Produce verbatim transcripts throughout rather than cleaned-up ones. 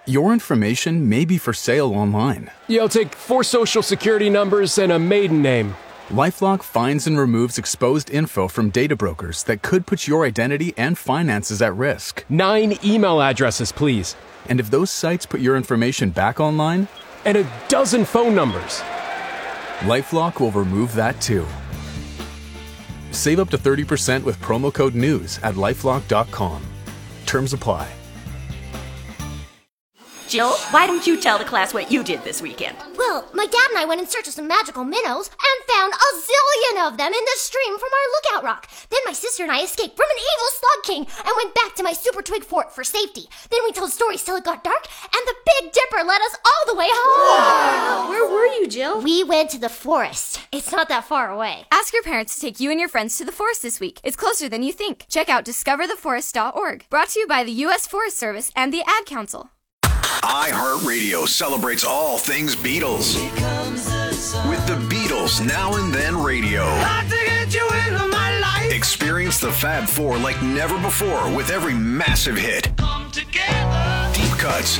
Your information may be for sale online. Yeah, I'll take four social security numbers and a maiden name. LifeLock finds and removes exposed info from data brokers that could put your identity and finances at risk. Nine email addresses, please. And if those sites put your information back online? And a dozen phone numbers. LifeLock will remove that too. Save up to thirty percent with promo code NEWS at lifelock dot com. Terms apply. Jill, why don't you tell the class what you did this weekend? Well, my dad and I went in search of some magical minnows and found a zillion of them in the stream from our lookout rock. Then my sister and I escaped from an evil slug king and went back to my super twig fort for safety. Then we told stories till it got dark, and the Big Dipper led us all the way home. Wow. Where were you, Jill? We went to the forest. It's not that far away. Ask your parents to take you and your friends to the forest this week. It's closer than you think. Check out discover the forest dot org. Brought to you by the U S Forest Service and the Ad Council. iHeartRadio celebrates all things Beatles with the Beatles Now and Then Radio. Experience the Fab Four like never before with every massive hit, deep cuts,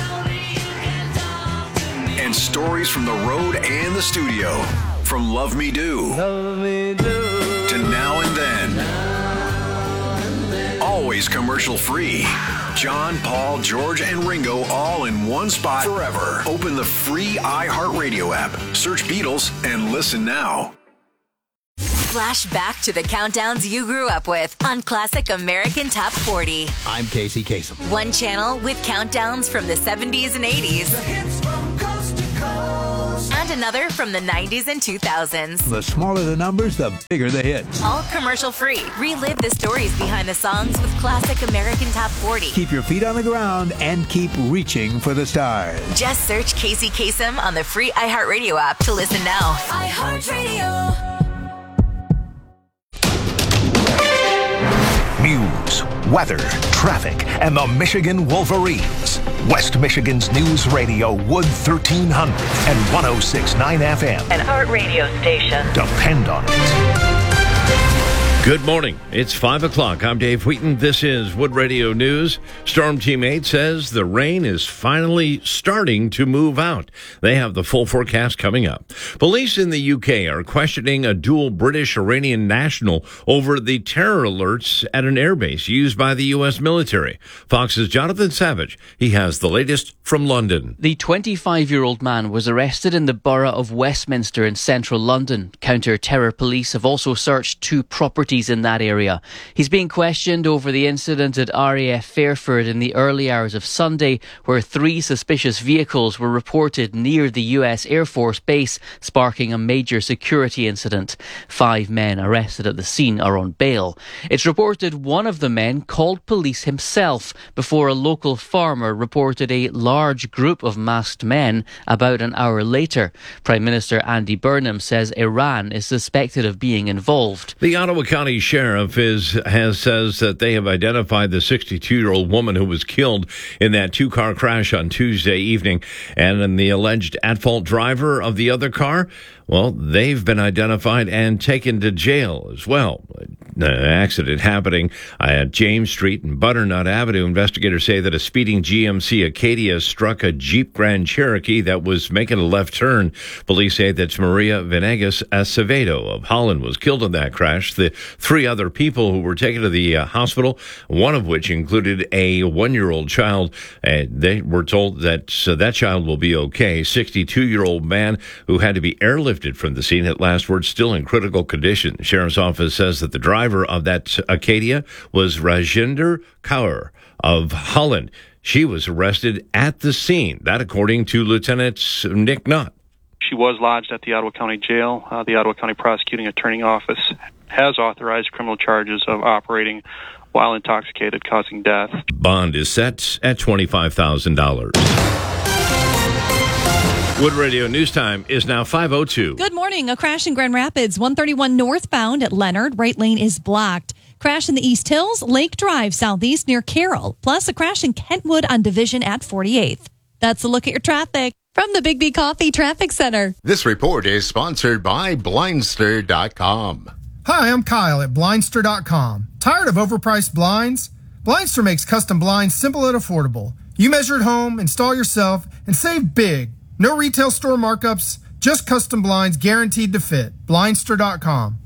and stories from the road and the studio. From Love Me Do, Love Me Do. To Now and Then. Always commercial free. John, Paul, George, and Ringo all in one spot forever. Open the free iHeartRadio app, search Beatles, and listen now. Flash back to the countdowns you grew up with on Classic American Top forty. I'm Casey Kasem. One channel with countdowns from the seventies and eighties. The hits from coast to coast. And another from the nineties and two thousands. The smaller the numbers, the bigger the hits. All commercial free. Relive the stories behind the songs with Classic American Top forty. Keep your feet on the ground and keep reaching for the stars. Just search Casey Kasem on the free iHeartRadio app to listen now. iHeartRadio. News, weather, traffic, and the Michigan Wolverines. West Michigan's News Radio, Wood thirteen hundred and one oh six point nine F M. An Heart Radio station. Depend on it. Good morning. It's five o'clock. I'm Dave Wheaton. This is Wood Radio News. Storm Team eight says the rain is finally starting to move out. They have the full forecast coming up. Police in the U K are questioning a dual British-Iranian national over the terror alerts at an airbase used by the U S military. Fox's Jonathan Savage. He has the latest from London. The twenty-five-year-old man was arrested in the borough of Westminster in central London. Counter-terror police have also searched two properties in that area. He's being questioned over the incident at R A F Fairford in the early hours of Sunday, where three suspicious vehicles were reported near the U S Air Force base, sparking a major security incident. Five men arrested at the scene are on bail. It's reported one of the men called police himself before a local farmer reported a large group of masked men about an hour later. Prime Minister Andy Burnham says Iran is suspected of being involved. The Ottawa County Sheriff is has says that they have identified the sixty-two-year-old woman who was killed in that two-car crash on Tuesday evening, and in the alleged at-fault driver of the other car. Well, they've been identified and taken to jail as well. An accident happening at James Street and Butternut Avenue. Investigators say that a speeding G M C Acadia struck a Jeep Grand Cherokee that was making a left turn. Police say that Maria Venegas Acevedo of Holland was killed in that crash. The three other people who were taken to the uh, hospital, one of which included a one-year-old child, and they were told that uh, that child will be okay. sixty-two-year-old man who had to be airlifted from the scene at last word, still in critical condition. The sheriff's office says that the driver of that Acadia was Rajinder Kaur of Holland. She was arrested at the scene. That according to Lieutenant Nick Knott. She was lodged at the Ottawa County Jail. Uh, the Ottawa County Prosecuting Attorney Office has authorized criminal charges of operating while intoxicated, causing death. Bond is set at twenty-five thousand dollars. Wood Radio News Time is now five oh two. Good morning. A crash in Grand Rapids, one thirty-one northbound at Leonard. Right lane is blocked. Crash in the East Hills, Lake Drive southeast near Carroll. Plus a crash in Kentwood on Division at forty-eighth. That's a look at your traffic from the Big B Coffee Traffic Center. This report is sponsored by Blindster dot com. Hi, I'm Kyle at Blindster dot com. Tired of overpriced blinds? Blindster makes custom blinds simple and affordable. You measure at home, install yourself, and save big. No retail store markups, just custom blinds guaranteed to fit. Blindster dot com.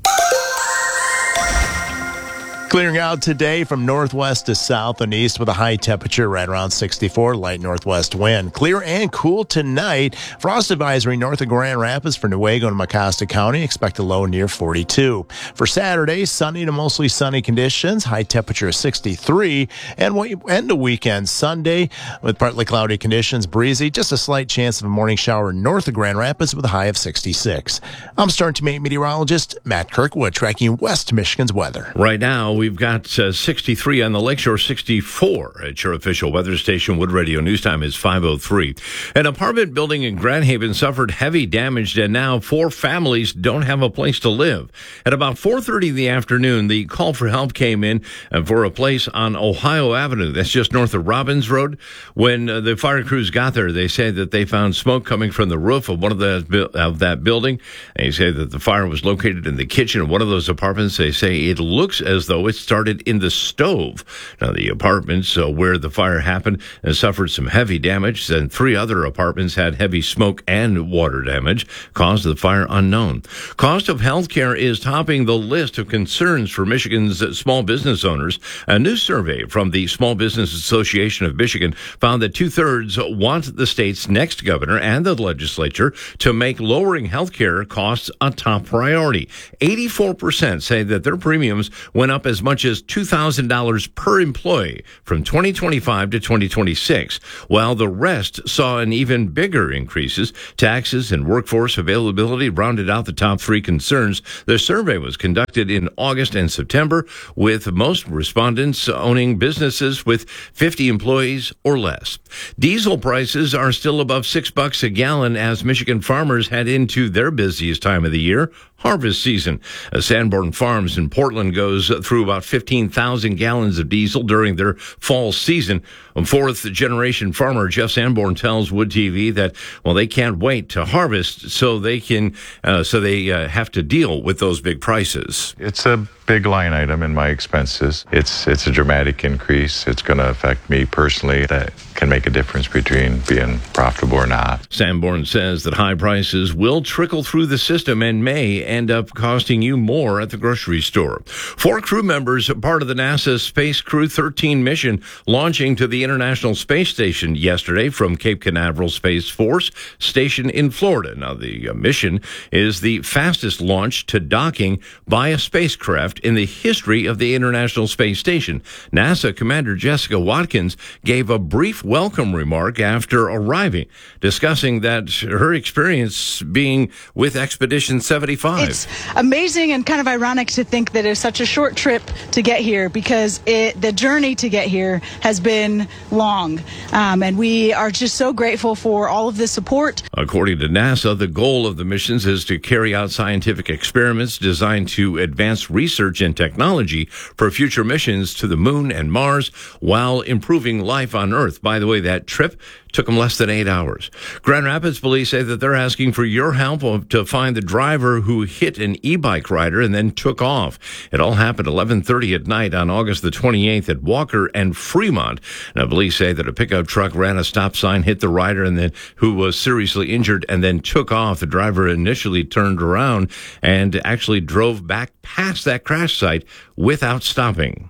Clearing out today from northwest to south and east with a high temperature right around sixty-four, light northwest wind. Clear and cool tonight. Frost advisory north of Grand Rapids for Newaygo and Mecosta County. Expect a low near forty-two. For Saturday, sunny to mostly sunny conditions. High temperature of sixty-three. And we end the weekend Sunday with partly cloudy conditions, breezy. Just a slight chance of a morning shower north of Grand Rapids with a high of sixty-six. I'm Star Team eight meteorologist Matt Kirkwood tracking West Michigan's weather. Right now, we've got uh, sixty-three on the Lakeshore, sixty-four at your official weather station. Wood Radio News Time is five oh three. An apartment building in Grand Haven suffered heavy damage, and now four families don't have a place to live. At about four thirty in the afternoon, the call for help came in for a place on Ohio Avenue. That's just north of Robbins Road. When uh, the fire crews got there, they say that they found smoke coming from the roof of one of the of that building. They say that the fire was located in the kitchen of one of those apartments. They say it looks as though it started in the stove. Now, the apartments uh, where the fire happened uh, suffered some heavy damage, and three other apartments had heavy smoke and water damage. Cause of the fire unknown. Cost of health care is topping the list of concerns for Michigan's uh, small business owners. A new survey from the Small Business Association of Michigan found that two-thirds want the state's next governor and the legislature to make lowering health care costs a top priority. eighty-four percent say that their premiums went up as much as two thousand dollars per employee from twenty twenty-five to twenty twenty-six, while the rest saw an even bigger increases. Taxes and workforce availability rounded out the top three concerns. The survey was conducted in August and September, with most respondents owning businesses with fifty employees or less. Diesel prices are still above six bucks a gallon as Michigan farmers head into their busiest time of the year, harvest season. Uh, Sanborn Farms in Portland goes through about fifteen thousand gallons of diesel during their fall season. A fourth-generation farmer Jeff Sanborn tells Wood T V that, well, they can't wait to harvest so they can, uh, so they uh, have to deal with those big prices. It's a big line item in my expenses. It's it's a dramatic increase. It's going to affect me personally. That can make a difference between being profitable or not. Sanborn says that high prices will trickle through the system and may end up costing you more at the grocery store. Four crew members, part of the NASA Space Crew thirteen mission, launching to the International Space Station yesterday from Cape Canaveral Space Force Station in Florida. Now, the uh, mission is the fastest launch to docking by a spacecraft in the history of the International Space Station. NASA Commander Jessica Watkins gave a brief welcome remark after arriving, discussing that her experience being with Expedition seventy-five. It's amazing and kind of ironic to think that it's such a short trip to get here, because it, the journey to get here has been long. Um, and we are just so grateful for all of the support. According to NASA, the goal of the missions is to carry out scientific experiments designed to advance research and technology for future missions to the moon and Mars while improving life on Earth. By the way, that trip took them less than eight hours. Grand Rapids police say that they're asking for your help to find the driver who hit an e-bike rider and then took off. It all happened eleven thirty at night on August the twenty-eighth at Walker and Fremont. Now, police say that a pickup truck ran a stop sign, hit the rider, and then who was seriously injured, and then took off. The driver initially turned around and actually drove back past that crash site without stopping.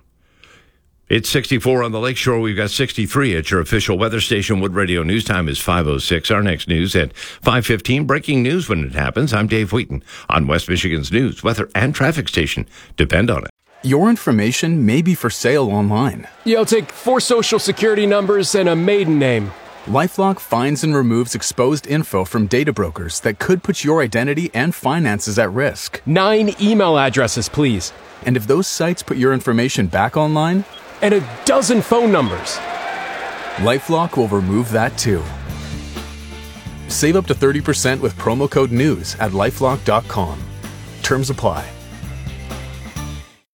It's sixty-four on the Lakeshore. We've got sixty-three at your official weather station. Wood Radio News Time is five oh six. Our next news at five fifteen. Breaking news when it happens. I'm Dave Wheaton on West Michigan's news, weather, and traffic station. Depend on it. Your information may be for sale online. Yeah, I'll take four social security numbers and a maiden name. LifeLock finds and removes exposed info from data brokers that could put your identity and finances at risk. Nine email addresses, please. And if those sites put your information back online, and a dozen phone numbers, LifeLock will remove that too. Save up to thirty percent with promo code NEWS at lifelock dot com. Terms apply. Having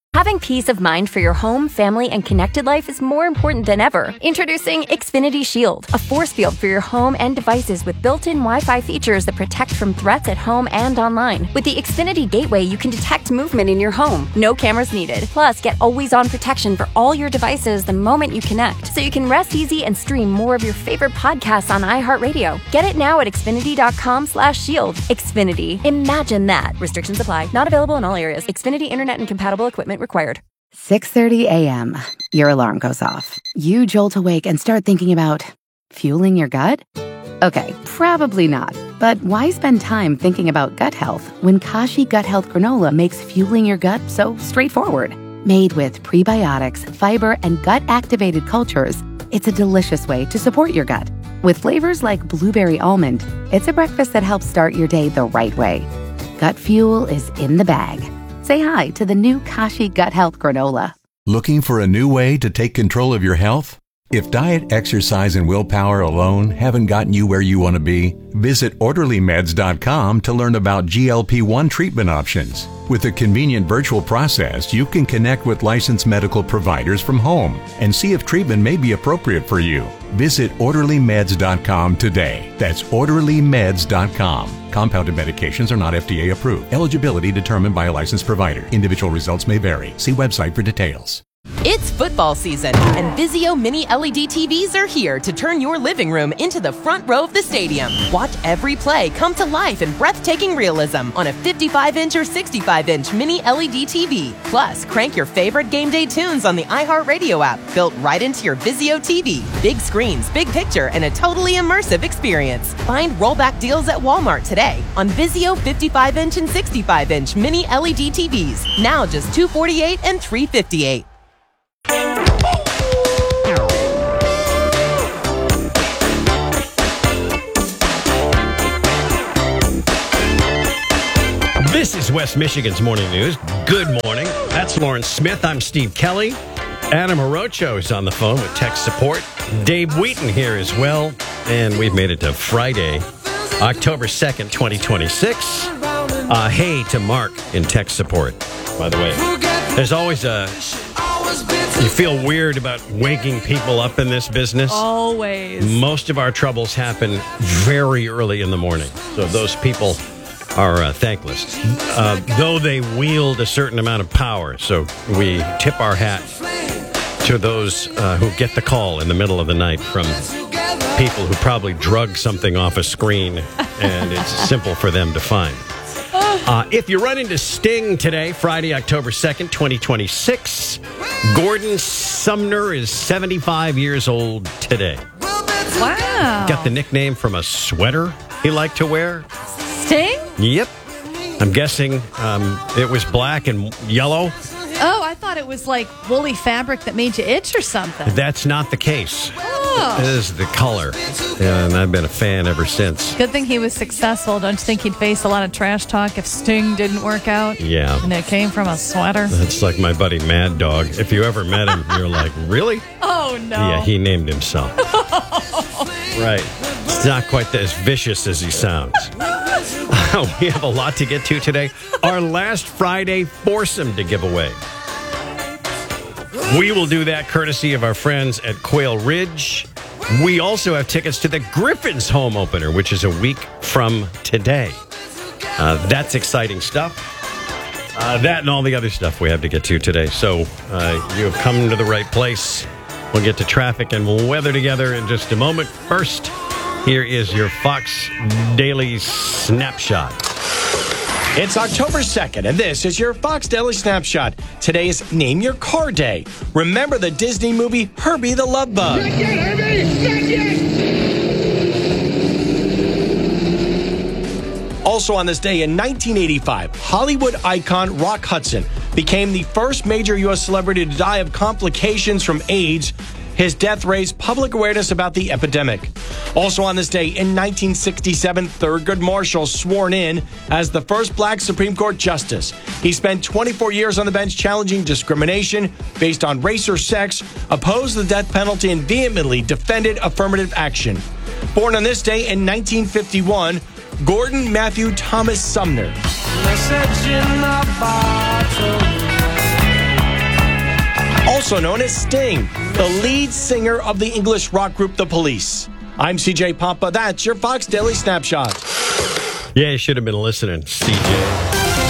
Peace of mind for your home, family, and connected life is more important than ever. Introducing Xfinity Shield, a force field for your home and devices with built-in Wi-Fi features that protect from threats at home and online. With the Xfinity Gateway, you can detect movement in your home. No cameras needed. Plus, get always-on protection for all your devices the moment you connect, so you can rest easy and stream more of your favorite podcasts on iHeartRadio. Get it now at Xfinity.com slash shield. Xfinity. Imagine that. Restrictions apply. Not available in all areas. Xfinity Internet and compatible equipment required. six thirty a.m. Your alarm goes off. You jolt awake and start thinking about fueling your gut? Okay, probably not. But why spend time thinking about gut health when Kashi Gut Health Granola makes fueling your gut so straightforward? Made with prebiotics, fiber, and gut-activated cultures, it's a delicious way to support your gut. With flavors like blueberry almond, it's a breakfast that helps start your day the right way. Gut fuel is in the bag. Say hi to the new Kashi Gut Health Granola. Looking for a new way to take control of your health? If diet, exercise, and willpower alone haven't gotten you where you want to be, visit orderly meds dot com to learn about G L P one treatment options. With a convenient virtual process, you can connect with licensed medical providers from home and see if treatment may be appropriate for you. Visit orderly meds dot com today. That's orderly meds dot com. Compounded medications are not F D A approved. Eligibility determined by a licensed provider. Individual results may vary. See website for details. It's football season, and Vizio Mini L E D T Vs are here to turn your living room into the front row of the stadium. Watch every play come to life in breathtaking realism on a fifty-five inch or sixty-five inch Mini L E D T V. Plus, crank your favorite game day tunes on the iHeartRadio app, built right into your Vizio T V. Big screens, big picture, and a totally immersive experience. Find rollback deals at Walmart today on Vizio fifty-five inch and sixty-five inch Mini L E D T Vs. Now just two hundred forty-eight dollars and three hundred fifty-eight dollars. This is West Michigan's Morning News. Good morning. That's Lawrence Smith. I'm Steve Kelly. Adam Arocho is on the phone with tech support. Dave Wheaton here as well. And we've made it to Friday, October second, twenty twenty-six. Uh, hey to Mark in tech support, by the way. There's always a... You feel weird about waking people up in this business. Always. Most of our troubles happen very early in the morning. So those people are uh, thankless. Uh, though they wield a certain amount of power. So we tip our hat to those uh, who get the call in the middle of the night from people who probably drug something off a screen and it's simple for them to find. Uh, if you run into Sting today, Friday, October second, twenty twenty-six, Gordon Sumner is seventy-five years old today. Wow. Got the nickname from a sweater he liked to wear. Sting? Yep. I'm guessing um, it was black and yellow. Oh, I thought it was like woolly fabric that made you itch or something. That's not the case. Oh. It is the color. And I've been a fan ever since. Good thing he was successful. Don't you think he'd face a lot of trash talk if Sting didn't work out? Yeah. And it came from a sweater? That's like my buddy Mad Dog. If you ever met him, you're like, really? Oh, no. Yeah, he named himself. Right. It's not quite as vicious as he sounds. We have a lot to get to today. Our last Friday foursome to give away. We will do that courtesy of our friends at Quail Ridge. We also have tickets to the Griffins home opener, which is a week from today. Uh, that's exciting stuff. Uh, that and all the other stuff we have to get to today. So uh, you have come to the right place. We'll get to traffic and weather together in just a moment. First, here is your Fox Daily Snapshot. It's October second, and this is your Fox Daily Snapshot. Today is Name Your Car Day. Remember the Disney movie Herbie the Love Bug. Shake it, Herbie! Shake it! Also on this day in nineteen eighty-five, Hollywood icon Rock Hudson became the first major U S celebrity to die of complications from AIDS. His death raised public awareness about the epidemic. Also on this day in nineteen sixty-seven, Thurgood Marshall sworn in as the first black Supreme Court justice. He spent twenty-four years on the bench challenging discrimination based on race or sex, opposed the death penalty, and vehemently defended affirmative action. Born on this day in nineteen fifty-one, Gordon Matthew Thomas Sumner. Message in the bottle. also known as Sting, the lead singer of the English rock group The Police. I'm C J Pompa. That's your Fox Daily Snapshot. Yeah, you should have been listening, C J.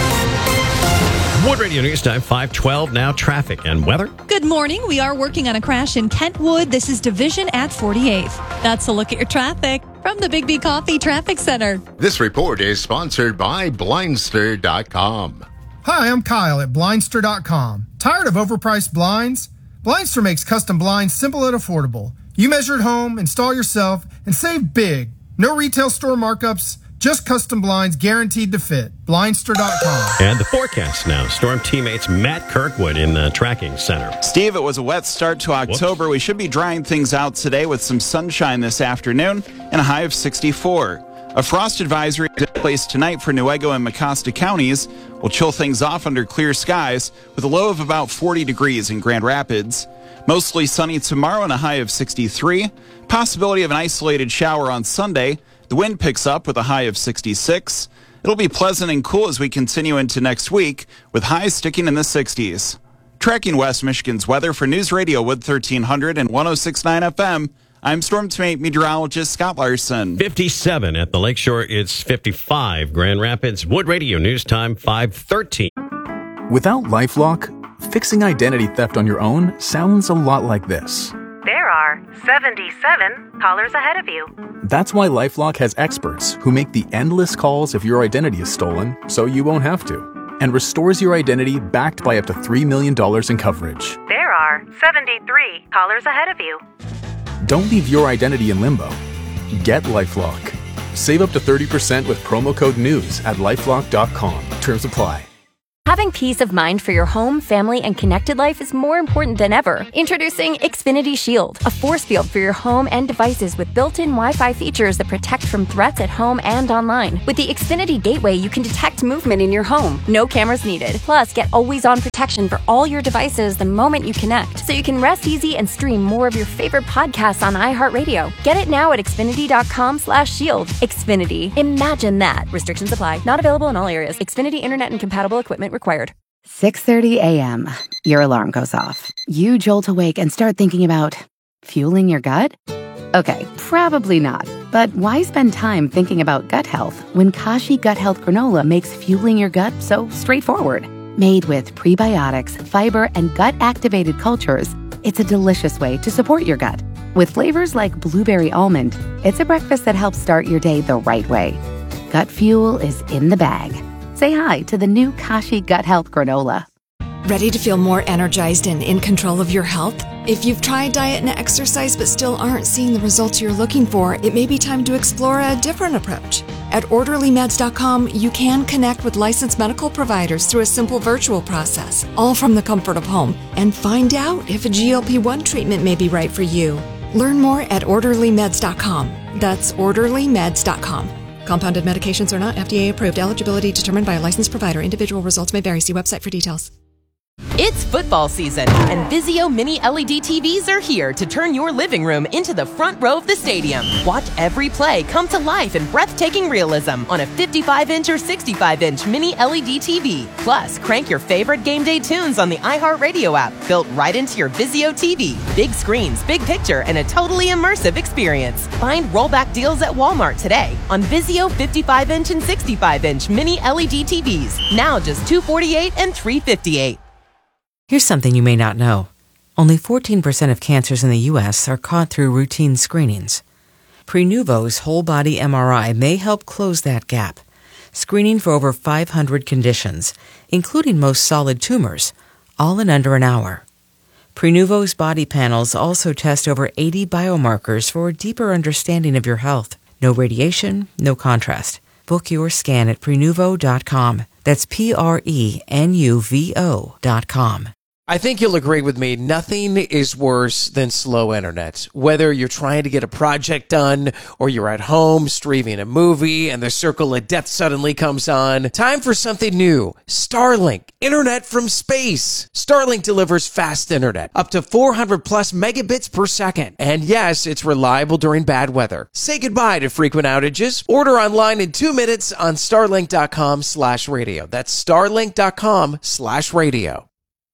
Wood Radio News Time, five twelve now, traffic and weather. Good morning. We are working on a crash in Kentwood. This is Division at forty-eighth. That's a look at your traffic from the Big B Coffee Traffic Center. This report is sponsored by Blindster dot com. Hi, I'm Kyle at Blindster dot com. Tired of overpriced blinds? Blindster makes custom blinds simple and affordable. You measure at home, install yourself, and save big. No retail store markups, just custom blinds guaranteed to fit. Blindster dot com. And the forecast now. Storm teammates Matt Kirkwood in the tracking center. Steve, it was a wet start to October. Whoops. We should be drying things out today with some sunshine this afternoon and a high of sixty-four. A frost advisory is in place tonight for Newaygo and Mecosta counties. Will chill things off under clear skies with a low of about forty degrees in Grand Rapids. Mostly sunny tomorrow and a high of sixty-three. Possibility of an isolated shower on Sunday. The wind picks up with a high of sixty-six. It'll be pleasant and cool as we continue into next week with highs sticking in the sixties. Tracking West Michigan's weather for News Radio Wood thirteen hundred and one oh six point nine F M. I'm Storm Team Meteorologist Scott Larson. fifty-seven at the Lakeshore. It's fifty-five. Grand Rapids. Wood Radio News Time, five thirteen. Without LifeLock, fixing identity theft on your own sounds a lot like this. There are seventy-seven callers ahead of you. That's why LifeLock has experts who make the endless calls if your identity is stolen so you won't have to, and restores your identity backed by up to three million dollars in coverage. There are seventy-three callers ahead of you. Don't leave your identity in limbo. Get LifeLock. Save up to thirty percent with promo code NEWS at lifelock dot com. Terms apply. Having peace of mind for your home, family, and connected life is more important than ever. Introducing Xfinity Shield, a force field for your home and devices with built-in Wi-Fi features that protect from threats at home and online. With the Xfinity Gateway, you can detect movement in your home. No cameras needed. Plus, get always-on protection for all your devices the moment you connect, so you can rest easy and stream more of your favorite podcasts on iHeartRadio. Get it now at Xfinity dot com slash shield. Xfinity. Imagine that. Restrictions apply. Not available in all areas. Xfinity Internet and compatible equipment required. six thirty a.m. Your alarm goes off. You jolt awake and start thinking about fueling your gut? Okay, probably not. But why spend time thinking about gut health when Kashi Gut Health Granola makes fueling your gut so straightforward? Made with prebiotics, fiber, and gut-activated cultures, it's a delicious way to support your gut. With flavors like blueberry almond, it's a breakfast that helps start your day the right way. Gut fuel is in the bag. Say hi to the new Kashi Gut Health Granola. Ready to feel more energized and in control of your health? If you've tried diet and exercise but still aren't seeing the results you're looking for, it may be time to explore a different approach. At orderly meds dot com, you can connect with licensed medical providers through a simple virtual process, all from the comfort of home, and find out if a G L P one treatment may be right for you. Learn more at orderly meds dot com. That's orderly meds dot com. Compounded medications are not F D A approved. Eligibility determined by a licensed provider. Individual results may vary. See website for details. It's football season, and Vizio Mini L E D T Vs are here to turn your living room into the front row of the stadium. Watch every play come to life in breathtaking realism on a fifty-five inch or sixty-five inch Mini L E D T V. Plus, crank your favorite game day tunes on the iHeartRadio app, built right into your Vizio T V. Big screens, big picture, and a totally immersive experience. Find rollback deals at Walmart today on Vizio fifty-five inch and sixty-five inch Mini L E D T Vs. Now just two hundred forty-eight dollars and three hundred fifty-eight dollars. Here's something you may not know. Only fourteen percent of cancers in the U S are caught through routine screenings. Prenuvo's whole-body M R I may help close that gap, screening for over five hundred conditions, including most solid tumors, all in under an hour. Prenuvo's body panels also test over eighty biomarkers for a deeper understanding of your health. No radiation, no contrast. Book your scan at prenuvo dot com. That's P R E N U V O dot com. I think you'll agree with me, nothing is worse than slow internet. Whether you're trying to get a project done or you're at home streaming a movie and the circle of death suddenly comes on, time for something new. Starlink, internet from space. Starlink delivers fast internet, up to four hundred plus megabits per second. And yes, it's reliable during bad weather. Say goodbye to frequent outages. Order online in two minutes on starlink dot com slash radio. That's starlink dot com slash radio.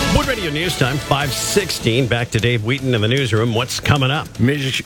Wood Radio News Time, five sixteen. Back to Dave Wheaton in the newsroom. What's coming up? Mich-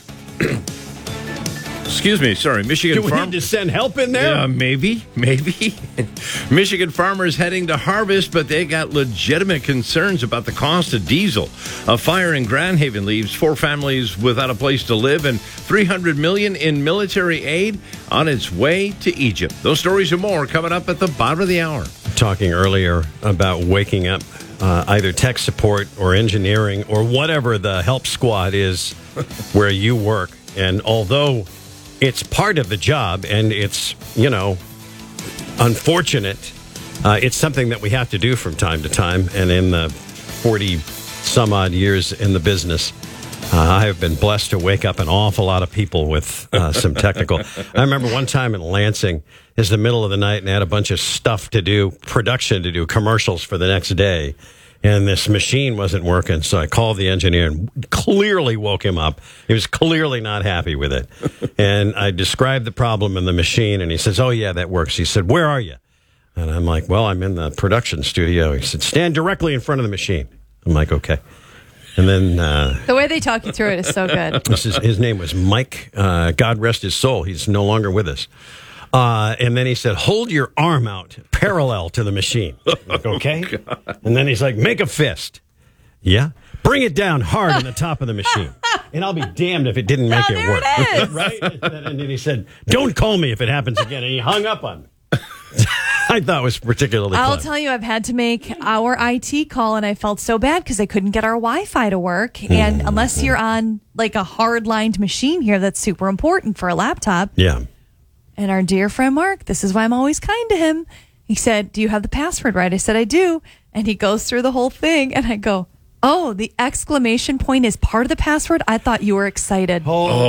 Excuse me, sorry. Michigan Do we farm- need to send help in there? Yeah, maybe, maybe. Michigan farmers heading to harvest, but they got legitimate concerns about the cost of diesel. A fire in Grand Haven leaves four families without a place to live, and three hundred million dollars in military aid on its way to Egypt. Those stories and more coming up at the bottom of the hour. Talking earlier about waking up uh, either tech support or engineering or whatever the help squad is where you work. And although it's part of the job and it's, you know, unfortunate, uh, it's something that we have to do from time to time. And in the forty some odd years in the business, uh, I have been blessed to wake up an awful lot of people with uh, some technical. I remember one time in Lansing, it's the middle of the night and I had a bunch of stuff to do, production to do, commercials for the next day. And this machine wasn't working, so I called the engineer and clearly woke him up. He was clearly not happy with it. And I described the problem in the machine, and he says, oh, yeah, that works. He said, where are you? And I'm like, well, I'm in the production studio. He said, stand directly in front of the machine. I'm like, okay. And then... Uh, the way they talk you through it is so good. This is, his name was Mike. Uh, God rest his soul. He's no longer with us. Uh, and then he said, hold your arm out parallel to the machine. Like, okay. Oh, and then he's like, make a fist. Yeah. Bring it down hard on the top of the machine. And I'll be damned if it didn't make oh, it there work. It is. Right? And then he said, don't call me if it happens again. And he hung up on me. I thought it was particularly I'll clever. tell you, I've had to make our I T call, and I felt so bad because I couldn't get our Wi-Fi to work. And Mm. unless you're on like a hard-lined machine here, that's super important for a laptop. Yeah. And our dear friend Mark, this is why I'm always kind to him. He said, do you have the password right? I said, I do. And he goes through the whole thing, and I go, oh, the exclamation point is part of the password? I thought you were excited.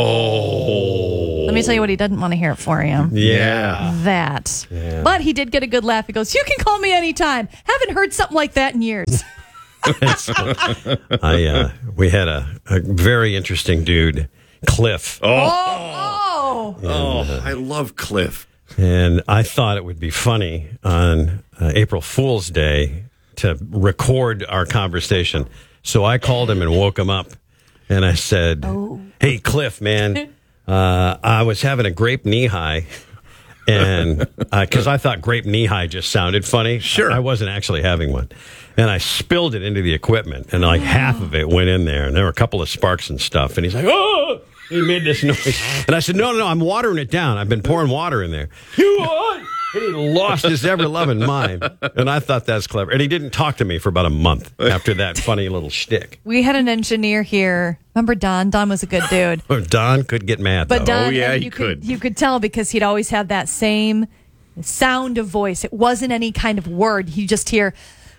Oh. Let me tell you what he didn't want to hear it for you. Yeah. That. Yeah. But he did get a good laugh. He goes, you can call me anytime. Haven't heard something like that in years. I uh, we had a, a very interesting dude, Cliff. Oh, oh, And, oh uh, I love Cliff. And I thought it would be funny on uh, April Fool's Day to record our conversation. So I called him and woke him up. And I said, oh. hey, Cliff, man, uh, I was having a grape knee-high. And because uh, I thought grape knee-high just sounded funny. Sure. I wasn't actually having one. And I spilled it into the equipment. And like half of it went in there. And there were a couple of sparks and stuff. And he's like, oh! He made this noise. And I said, no, no, no, I'm watering it down. I've been pouring water in there. You what? And he lost his ever-loving mind. And I thought that's clever. And he didn't talk to me for about a month after that funny little shtick. We had an engineer here. Remember Don? Don was a good dude. Don could get mad, But though. Don, Oh, yeah, and he you could. You could tell because he'd always have that same sound of voice. It wasn't any kind of word. You just hear,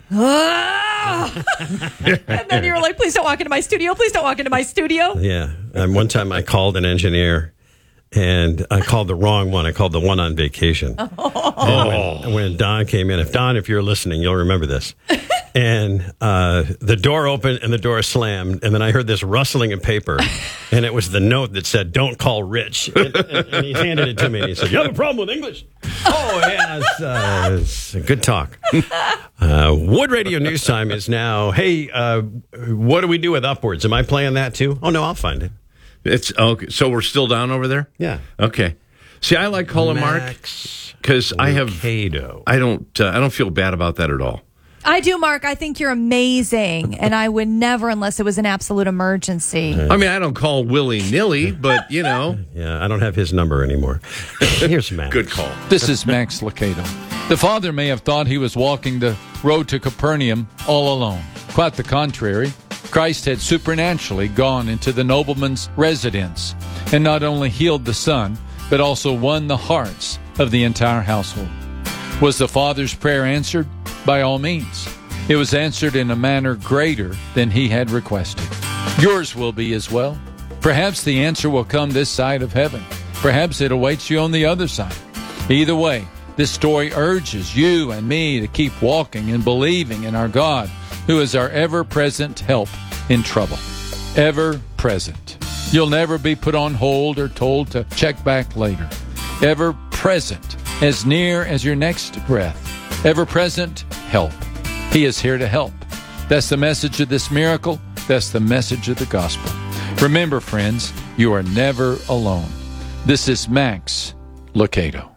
ah! And then you were like, please don't walk into my studio. Please don't walk into my studio. Yeah. And one time I called an engineer, and I called the wrong one. I called the one on vacation. Oh. And when, when Don came in, if Don, if you're listening, you'll remember this. And uh, the door opened and the door slammed, and then I heard this rustling of paper, and it was the note that said, don't call Rich. And, and, and he handed it to me, and he said, you have a problem with English? Oh, yeah, it's, uh, it's a good talk. Uh, Wood Radio News Time is now, hey, uh, what do we do with Upwards? Am I playing that too? Oh, no, I'll find it. It's okay. So we're still down over there? Yeah. Okay. See, I like calling Mark because I have. Lucado. I don't. Uh, I don't feel bad about that at all. I do, Mark. I think you're amazing. And I would never, unless it was an absolute emergency. I mean, I don't call willy nilly, but you know. Yeah, I don't have his number anymore. Here's Max. Good call. This is Max Lucado. The father may have thought he was walking the road to Capernaum all alone. Quite the contrary. Christ had supernaturally gone into the nobleman's residence and not only healed the son, but also won the hearts of the entire household. Was the father's prayer answered? By all means. It was answered in a manner greater than he had requested. Yours will be as well. Perhaps the answer will come this side of heaven. Perhaps it awaits you on the other side. Either way, this story urges you and me to keep walking and believing in our God, who is our ever-present help in trouble. Ever-present. You'll never be put on hold or told to check back later. Ever-present, as near as your next breath. Ever-present help. He is here to help. That's the message of this miracle. That's the message of the gospel. Remember, friends, you are never alone. This is Max Lucado.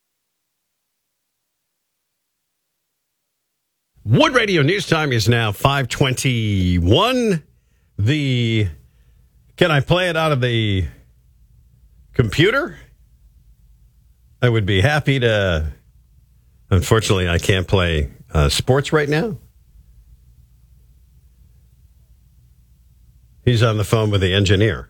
Wood Radio News Time is now five twenty-one. The can I play it out of the computer? I would be happy to. Unfortunately, I can't play uh, sports right now. He's on the phone with the engineer.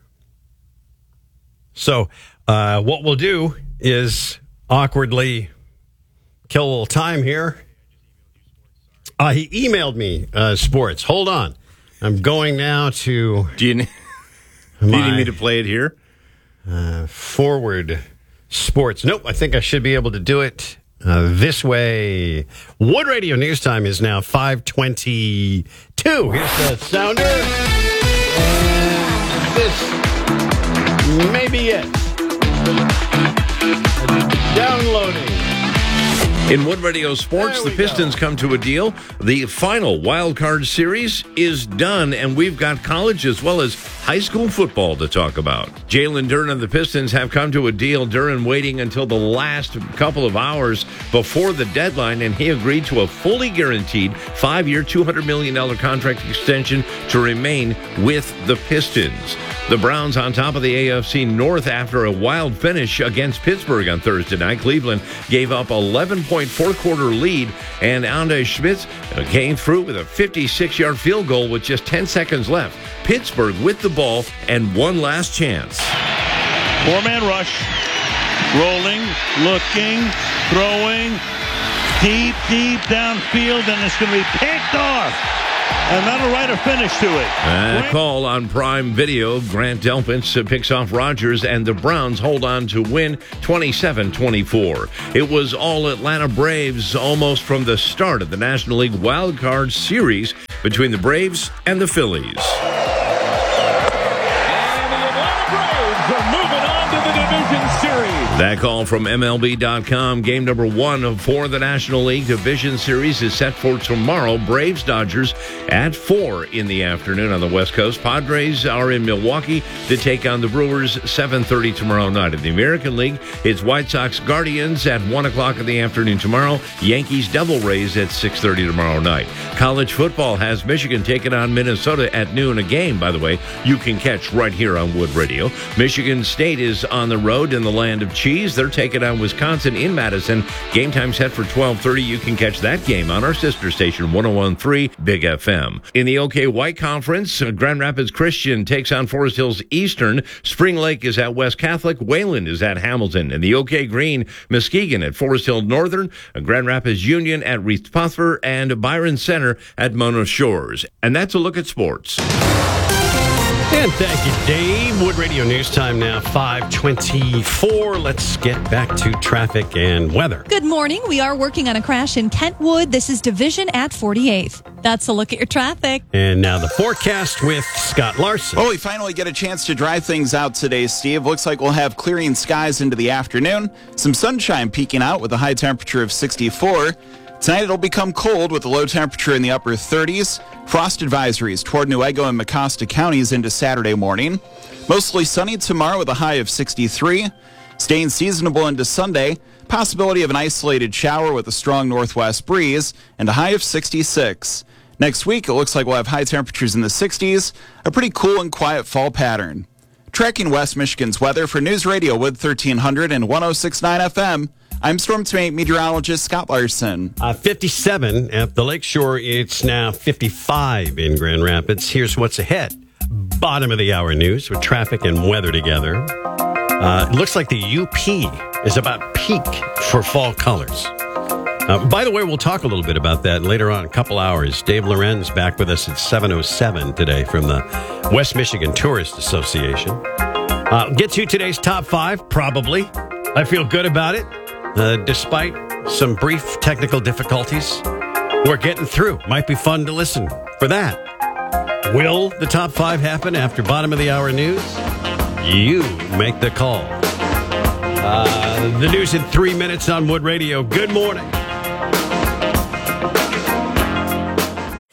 So uh, what we'll do is awkwardly kill a little time here. Uh, he emailed me uh, sports. Hold on. I'm going now to... Do you, need, do you need me to play it here? Uh, forward sports. Nope, I think I should be able to do it uh, this way. Wood Radio News Time is now five twenty-two. Here's the sounder. And this may be it. Downloading. In Wood Radio Sports, the Pistons go. come to a deal. The final wild card series is done, and we've got college as well as high school football to talk about. Jalen Duren and the Pistons have come to a deal. Duren waiting until the last couple of hours before the deadline, and he agreed to a fully guaranteed five-year, two hundred million dollars contract extension to remain with the Pistons. The Browns on top of the A F C North after a wild finish against Pittsburgh on Thursday night. Cleveland gave up eleven point four quarter lead, and Andre Schmitz came through with a fifty-six-yard field goal with just ten seconds left. Pittsburgh with the ball and one last chance. Four-man rush. Rolling, looking, throwing, deep, deep downfield, and it's going to be picked off. And that'll write a finish to it. A call on Prime Video. Grant Delpit picks off Rodgers, and the Browns hold on to win twenty-seven twenty-four. It was all Atlanta Braves almost from the start of the National League Wild Card Series between the Braves and the Phillies. That call from M L B dot com. Game number one for the National League Division Series is set for tomorrow. Braves-Dodgers at four in the afternoon on the West Coast. Padres are in Milwaukee to take on the Brewers seven thirty tomorrow night. In the American League, it's White Sox-Guardians at one o'clock in the afternoon tomorrow. Yankees-Devil Rays at six thirty tomorrow night. College football has Michigan taking on Minnesota at noon. A game, by the way, you can catch right here on Wood Radio. Michigan State is on the road in the land of cheese. They're taking on Wisconsin in Madison. Game time set for twelve thirty. You can catch that game on our sister station, one oh one point three Big F M. In the OK White Conference, Grand Rapids Christian takes on Forest Hills Eastern. Spring Lake is at West Catholic. Wayland is at Hamilton. In the OK Green, Muskegon at Forest Hill Northern. Grand Rapids Union at Reith Puffer. And Byron Center at Mona Shores. And that's a look at sports. And thank you, Dave. Wood Radio News Time now, five twenty-four. Let's get back to traffic and weather. Good morning. We are working on a crash in Kentwood. This is Division at forty-eighth. That's a look at your traffic. And now the forecast with Scott Larson. Oh, we finally get a chance to dry things out today, Steve. Looks like we'll have clearing skies into the afternoon. Some sunshine peeking out with a high temperature of sixty-four. Tonight it'll become cold with a low temperature in the upper thirties. Frost advisories toward Newaygo and Mecosta counties into Saturday morning. Mostly sunny tomorrow with a high of sixty-three. Staying seasonable into Sunday. Possibility of an isolated shower with a strong northwest breeze and a high of sixty-six. Next week it looks like we'll have high temperatures in the sixties. A pretty cool and quiet fall pattern. Tracking West Michigan's weather for News Radio Wood thirteen hundred and one oh six point nine F M. I'm Storm Team meteorologist Scott Larson. Uh, fifty-seven at the Lakeshore. It's now fifty-five in Grand Rapids. Here's what's ahead. Bottom of the hour news with traffic and weather together. Uh, it looks like the U P is about peak for fall colors. Uh, by the way, we'll talk a little bit about that later on, a couple hours. Dave Lorenz back with us at seven oh seven today from the West Michigan Tourist Association. Uh, get to today's top five, probably. I feel good about it. Uh, despite some brief technical difficulties, we're getting through. Might be fun to listen for that. Will the top five happen after bottom of the hour news? You make the call. Uh, the news in three minutes on Wood Radio. Good morning.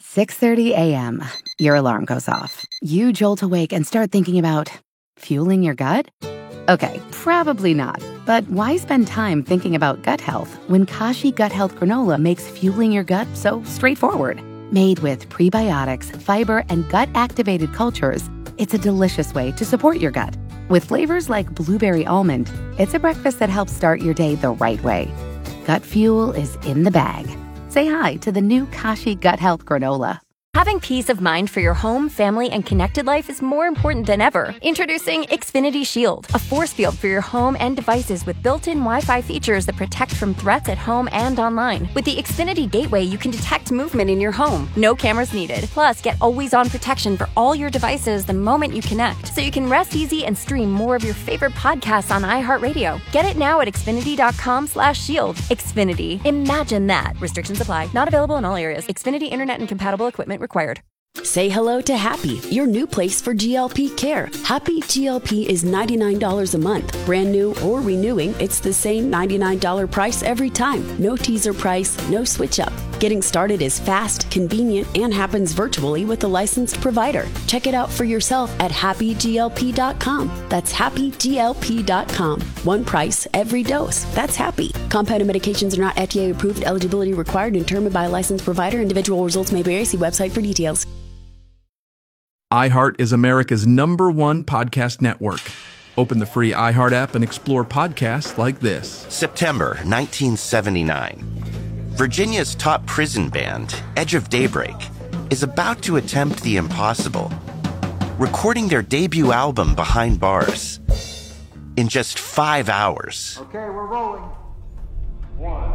six thirty a.m. Your alarm goes off. You jolt awake and start thinking about fueling your gut? Okay, probably not. But why spend time thinking about gut health when Kashi Gut Health Granola makes fueling your gut so straightforward? Made with prebiotics, fiber, and gut-activated cultures, it's a delicious way to support your gut. With flavors like blueberry almond, it's a breakfast that helps start your day the right way. Gut fuel is in the bag. Say hi to the new Kashi Gut Health Granola. Having peace of mind for your home, family, and connected life is more important than ever. Introducing Xfinity Shield, a force field for your home and devices with built-in Wi-Fi features that protect from threats at home and online. With the Xfinity Gateway, you can detect movement in your home. No cameras needed. Plus, get always-on protection for all your devices the moment you connect, so you can rest easy and stream more of your favorite podcasts on iHeartRadio. Get it now at Xfinity.com slash shield. Xfinity. Imagine that. Restrictions apply. Not available in all areas. Xfinity Internet and compatible equipment required. Say hello to Happy, your new place for G L P care. Happy G L P is ninety-nine dollars a month. Brand new or renewing, it's the same ninety-nine dollars price every time. No teaser price, no switch up. Getting started is fast, convenient, and happens virtually with a licensed provider. Check it out for yourself at happy G L P dot com. That's happy G L P dot com. One price, every dose. That's Happy. Compounded medications are not F D A approved. Eligibility required and determined by a licensed provider. Individual results may vary. See website for details. iHeart is America's number one podcast network. Open the free iHeart app and explore podcasts like this. September nineteen seventy-nine. Virginia's top prison band, Edge of Daybreak, is about to attempt the impossible, recording their debut album Behind Bars in just five hours. Okay, we're rolling. One,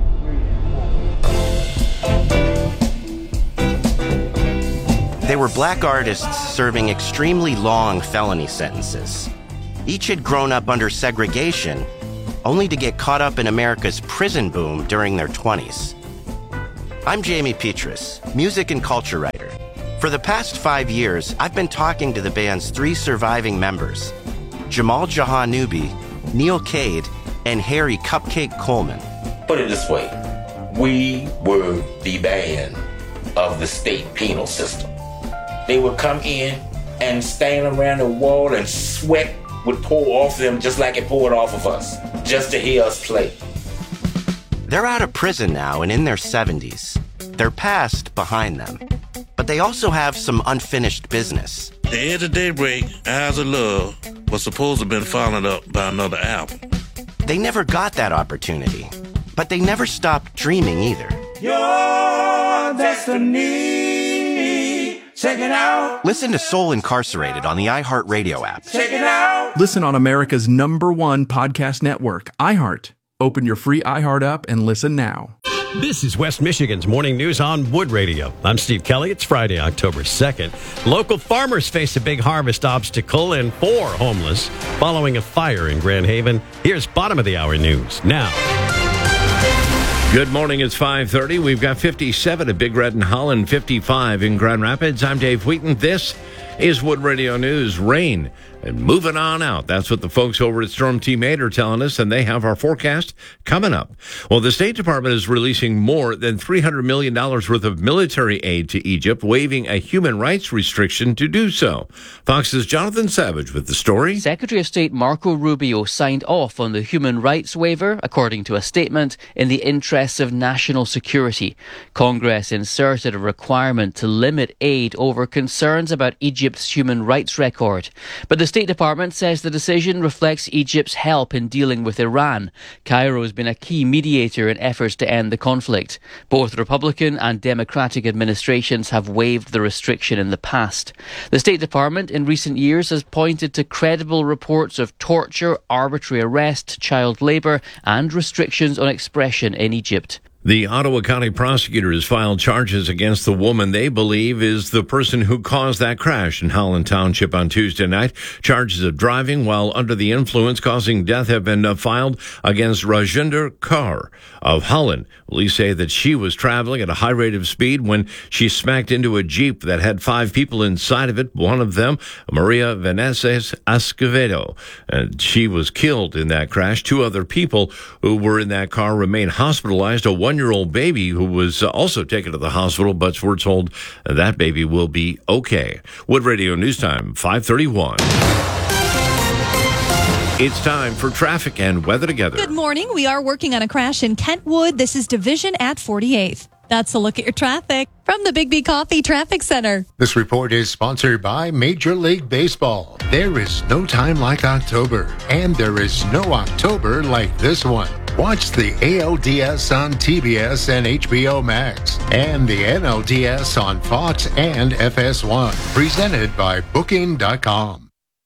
They were black artists serving extremely long felony sentences. Each had grown up under segregation, only to get caught up in America's prison boom during their twenties. I'm Jamie Petrus, music and culture writer. For the past five years, I've been talking to the band's three surviving members, Jamal Jahanubi, Neil Cade, and Harry Cupcake Coleman. Put it this way, we were the band of the state penal system. They would come in and stand around the wall and sweat would pour off them just like it poured off of us, just to hear us play. They're out of prison now and in their seventies. Their past behind them. But they also have some unfinished business. The Edge of Daybreak, Eyes of Love, was supposed to have been followed up by another album. They never got that opportunity, but they never stopped dreaming either. Your destiny. Check it out. Listen to Soul Incarcerated on the iHeartRadio app. Check it out. Listen on America's number one podcast network, iHeart. Open your free iHeart app and listen now. This is West Michigan's Morning News on Wood Radio. I'm Steve Kelly. It's Friday, October second. Local farmers face a big harvest obstacle and four homeless following a fire in Grand Haven. Here's bottom of the hour news now. Good morning. It's five thirty. We've got fifty-seven at Big Red and Holland, fifty-five in Grand Rapids. I'm Dave Wheaton. This is Wood Radio News. Rain and moving on out. That's what the folks over at Storm Team eight are telling us, and they have our forecast coming up. Well, the State Department is releasing more than three hundred million dollars worth of military aid to Egypt, waiving a human rights restriction to do so. Fox's Jonathan Savage with the story. Secretary of State Marco Rubio signed off on the human rights waiver, according to a statement, in the interests of national security. Congress inserted a requirement to limit aid over concerns about Egypt's human rights record. But the State Department says the decision reflects Egypt's help in dealing with Iran. Cairo has been a key mediator in efforts to end the conflict. Both Republican and Democratic administrations have waived the restriction in the past. The State Department in recent years has pointed to credible reports of torture, arbitrary arrest, child labour and restrictions on expression in Egypt. The Ottawa County prosecutors filed charges against the woman they believe is the person who caused that crash in Holland Township on Tuesday night. Charges of driving while under the influence causing death have been filed against Rajinder Kaur of Holland. Police say that she was traveling at a high rate of speed when she smacked into a Jeep that had five people inside of it. One of them, Maria Vanessa Escovedo. And she was killed in that crash. Two other people who were in that car remain hospitalized. A one-year-old baby who was also taken to the hospital, but we're told that baby will be okay. Wood Radio News Time, five thirty-one. It's time for traffic and weather together. Good morning. We are working on a crash in Kentwood. This is Division at forty-eighth. That's a look at your traffic from the Big B Coffee Traffic Center. This report is sponsored by Major League Baseball. There is no time like October, and there is no October like this one. Watch the A L D S on T B S and H B O Max, and the N L D S on Fox and F S one. Presented by Booking dot com.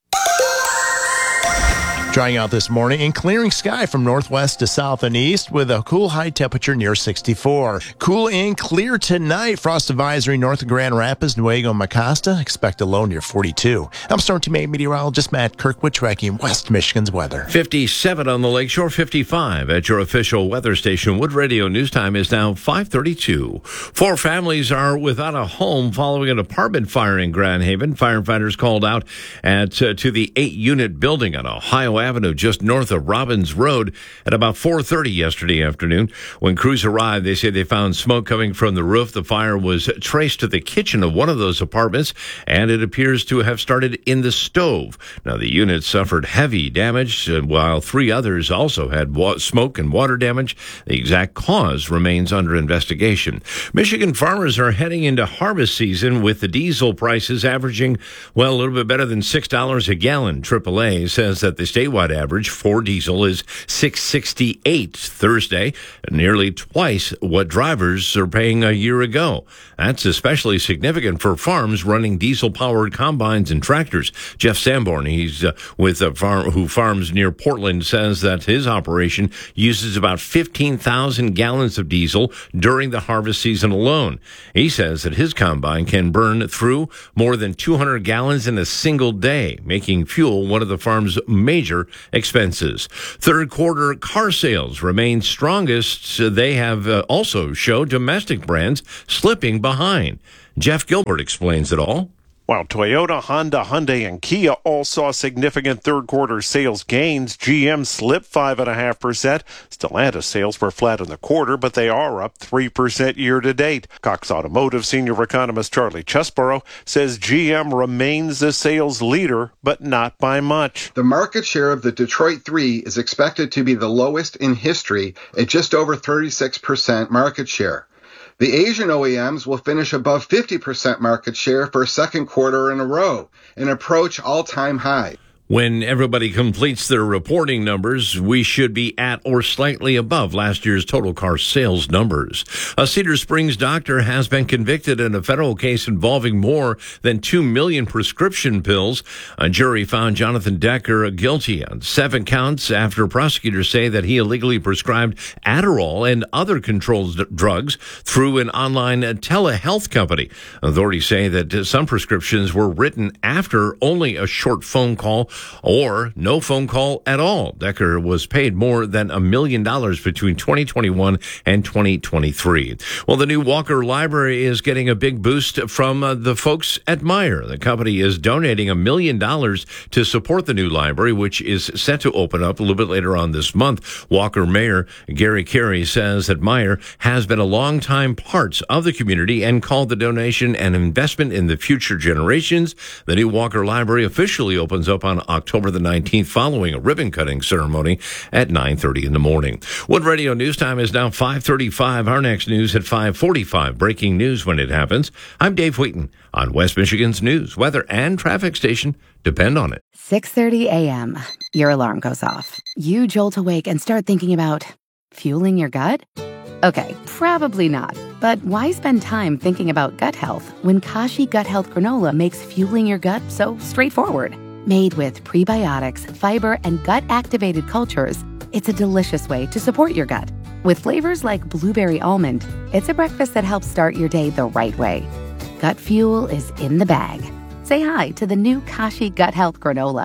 Drying out this morning and clearing sky from northwest to south and east with a cool high temperature near sixty-four. Cool and clear tonight. Frost advisory north of Grand Rapids, Newaygo, and Mecosta. Expect a low near forty-two. I'm Storm Team eight meteorologist Matt Kirkwood tracking West Michigan's weather. fifty-seven on the lakeshore, fifty-five at your official weather station. Wood Radio News Time is now five thirty-two. Four families are without a home following an apartment fire in Grand Haven. Firefighters called out at uh, to the eight-unit building on Ohio Avenue, just north of Robbins Road, at about four thirty yesterday afternoon. When crews arrived, they say they found smoke coming from the roof. The fire was traced to the kitchen of one of those apartments, and it appears to have started in the stove. Now, the unit suffered heavy damage, while three others also had wa- smoke and water damage. The exact cause remains under investigation. Michigan farmers are heading into harvest season with the diesel prices averaging, well, a little bit better than six dollars a gallon. triple A says that the statewide average for diesel is six sixty-eight Thursday, nearly twice what drivers are paying a year ago. That's especially significant for farms running diesel-powered combines and tractors. Jeff Sanborn, he's uh, with a farm who farms near Portland, says that his operation uses about fifteen thousand gallons of diesel during the harvest season alone. He says that his combine can burn through more than two hundred gallons in a single day, making fuel one of the farm's major expenses. Third quarter car sales remain strongest. They have uh, also showed domestic brands slipping behind. Jeff Gilbert explains it all. While Toyota, Honda, Hyundai, and Kia all saw significant third-quarter sales gains, G M slipped five point five percent. Stellantis sales were flat in the quarter, but they are up three percent year-to-date. Cox Automotive senior economist Charlie Chesborough says G M remains the sales leader, but not by much. The market share of the Detroit three is expected to be the lowest in history at just over thirty-six percent market share. The Asian O E Ms will finish above fifty percent market share for a second quarter in a row and approach all-time high. When everybody completes their reporting numbers, we should be at or slightly above last year's total car sales numbers. A Cedar Springs doctor has been convicted in a federal case involving more than two million prescription pills. A jury found Jonathan Decker guilty on seven counts after prosecutors say that he illegally prescribed Adderall and other controlled drugs through an online telehealth company. Authorities say that some prescriptions were written after only a short phone call or no phone call at all. Decker was paid more than a million dollars between twenty twenty-one and twenty twenty-three. Well, the new Walker Library is getting a big boost from uh, the folks at Meijer. The company is donating a million dollars to support the new library, which is set to open up a little bit later on this month. Walker Mayor Gary Carey says that Meijer has been a longtime part of the community and called the donation an investment in the future generations. The new Walker Library officially opens up on October the nineteenth following a ribbon-cutting ceremony at nine thirty in the morning. Wood Radio News Time is now five thirty-five. Our next news at five forty-five. Breaking news when it happens. I'm Dave Wheaton on West Michigan's news, weather, and traffic station. Depend on it. six thirty a.m. Your alarm goes off. You jolt awake and start thinking about fueling your gut? Okay, probably not. But why spend time thinking about gut health when Kashi Gut Health Granola makes fueling your gut so straightforward? Made with prebiotics, fiber, and gut-activated cultures, it's a delicious way to support your gut. With flavors like blueberry almond, it's a breakfast that helps start your day the right way. Gut fuel is in the bag. Say hi to the new Kashi Gut Health Granola.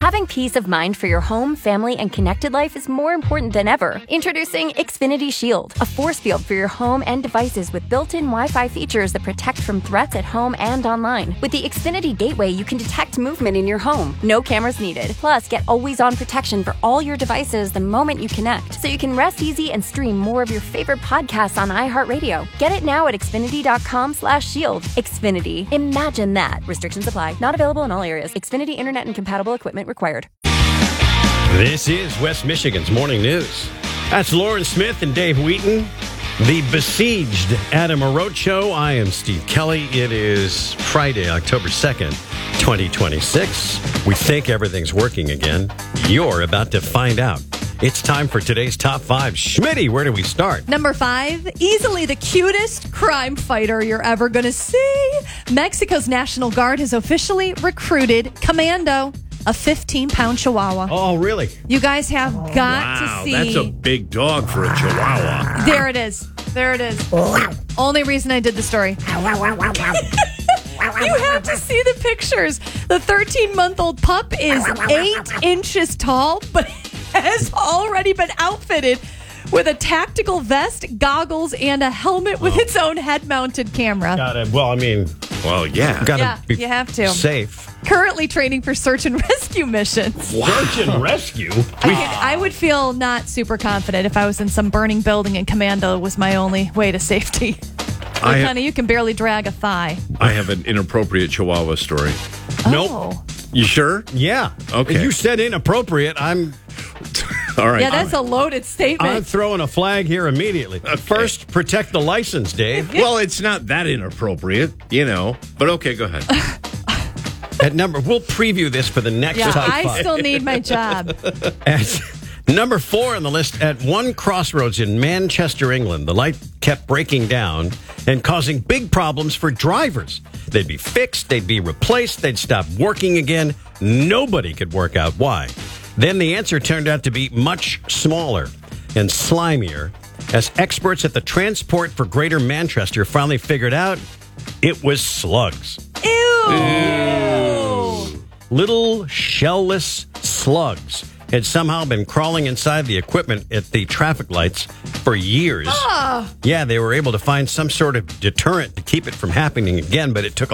Having peace of mind for your home, family, and connected life is more important than ever. Introducing Xfinity Shield, a force field for your home and devices with built-in Wi-Fi features that protect from threats at home and online. With the Xfinity Gateway, you can detect movement in your home. No cameras needed. Plus, get always-on protection for all your devices the moment you connect, so you can rest easy and stream more of your favorite podcasts on iHeartRadio. Get it now at Xfinity.com slash shield. Xfinity. Imagine that. Restrictions apply. Not available in all areas. Xfinity Internet and compatible equipment required. This is West Michigan's Morning News. That's Lauren Smith and Dave Wheaton. The besieged Adam Aroch Show. I am Steve Kelly. It is Friday, October second, twenty twenty-six. We think everything's working again. You're about to find out. It's time for today's top five. Schmitty, where do we start? Number five, easily the cutest crime fighter you're ever going to see. Mexico's National Guard has officially recruited Commando, a fifteen-pound Chihuahua. Oh, really? You guys have got Wow, to see. that's a big dog for a Chihuahua. There it is. There it is. Only reason I did the story. You have to see the pictures. The thirteen-month-old pup is eight inches tall, but has already been outfitted with a tactical vest, goggles, and a helmet with its own head-mounted camera. Got it. Well, I mean, well, yeah. Gotta Yeah, be you have to. safe. Currently training for search and rescue missions. Search and rescue? I, could, I would feel not super confident if I was in some burning building and Commando was my only way to safety. I Like, ha- honey, you can barely drag a thigh. I have an inappropriate Chihuahua story. Oh. You sure? Yeah. Okay. You said inappropriate. I'm All right. Yeah, that's a loaded statement. I'm throwing a flag here immediately. First, protect the license, Dave. Well, it's not that inappropriate, you know. But okay, go ahead. At number, we'll preview this for the next yeah, top I five. still need my job. At number four on the list, at one crossroads in Manchester, England, the light kept breaking down and causing big problems for drivers. They'd be fixed, they'd be replaced, they'd stop working again. Nobody could work out why. Then the answer turned out to be much smaller and slimier, as experts at the Transport for Greater Manchester finally figured out it was slugs. Ew. Little shellless slugs had somehow been crawling inside the equipment at the traffic lights for years. Ah. Yeah, they were able to find some sort of deterrent to keep it from happening again, but it took a